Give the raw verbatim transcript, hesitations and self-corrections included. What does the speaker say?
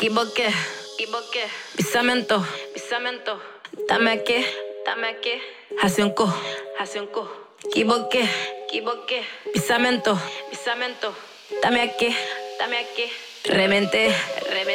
Equivoqué, equivoqué. Pisamento, pisamento. Dame aquí, dame aquí. Hace un co, hace un co. Equivoqué, equivoqué. Pisamento, pisamento. Dame aquí, dame aquí. Reventé, reventé.